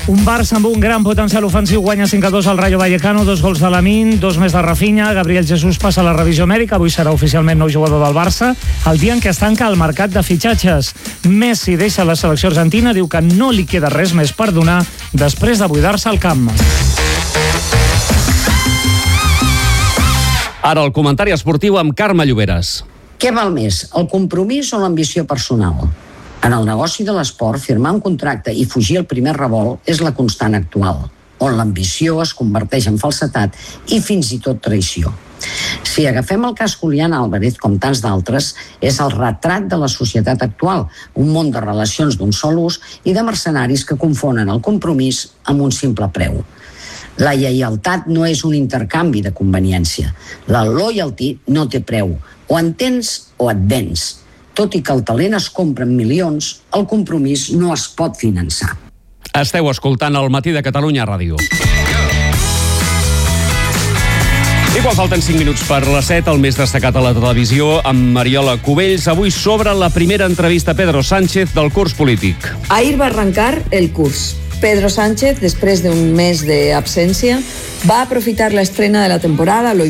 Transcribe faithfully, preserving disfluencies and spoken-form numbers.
Un Barça amb un gran potencial ofensiu guanya cinc a dos al Rayo Vallecano, dos gols de Lamine, dos més de Rafinha. Gabriel Jesús passa a la revisió mèdica, avui serà oficialment nou jugador del Barça, el dia en què es tanca el mercat de fitxatges. Messi deixa la selecció argentina, diu que no li queda res més per donar després de buidar-se el camp. Ara el comentari esportiu amb Carme Lloberes. Què val més, el compromís o l'ambició personal? En el negoci de l'esport, firmar un contracte i fugir al primer revolt és la constant actual, on l'ambició es converteix en falsetat i fins i tot traïció. Si agafem el cas Julián Álvarez, com tants d'altres, és el retrat de la societat actual, un món de relacions d'un sol ús i de mercenaris que confonen el compromís amb un simple preu. La lleialtat no és un intercanvi de conveniència. La loyalty no té preu. O en tens o et vens. Tot i que el talent es compra en milions, el compromís no es pot finançar. Esteu escoltant el Matí de Catalunya Ràdio. I quan falten cinc minuts per les set, el més destacat a la televisió amb Mariola Cubells, avui sobre la primera entrevista a Pedro Sánchez del curs polític. Ahir va arrencar el curs. Pedro Sánchez, després d'un mes d'absència, va aprofitar l'estrena de la temporada, lo